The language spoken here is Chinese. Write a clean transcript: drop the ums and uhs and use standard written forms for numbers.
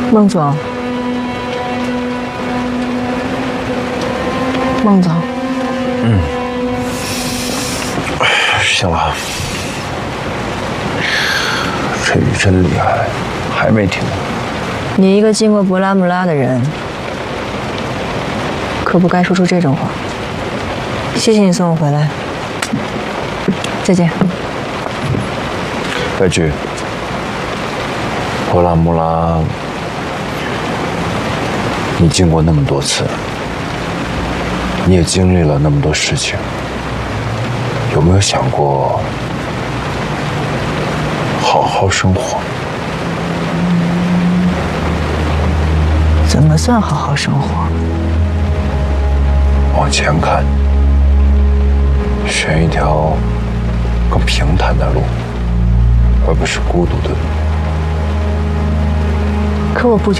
孟总，孟总， 行了，这雨真厉害，还没停。 你一个经过博拉穆拉的人，可不该说出这种话。谢谢你送我回来，再见。 白菊，博拉穆拉，你经过那么多次，你也经历了那么多事情，有没有想过好好生活？ 怎么算好好生活？ 往前看，选一条更平坦的路，而不是孤独的路。 可我不觉